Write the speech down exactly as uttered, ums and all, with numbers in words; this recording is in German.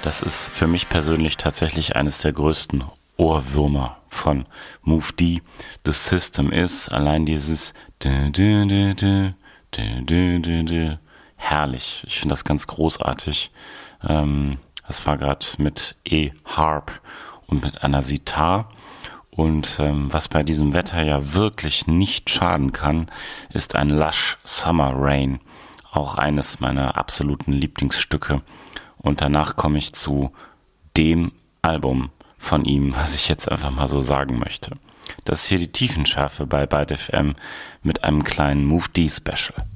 Das ist für mich persönlich tatsächlich eines der größten Ohrwürmer von Move D. The System ist allein dieses dü, dü, dü, dü, dü, dü, dü, dü. Herrlich. Ich finde das ganz großartig. Ähm, das war gerade mit E-Harp und mit einer Sitar. Und ähm, was bei diesem Wetter ja wirklich nicht schaden kann, ist ein Lush Summer Rain. Auch eines meiner absoluten Lieblingsstücke. Und danach komme ich zu dem Album von ihm, was ich jetzt einfach mal so sagen möchte. Das ist hier die Tiefenschärfe bei Byte F M mit einem kleinen Move D Special.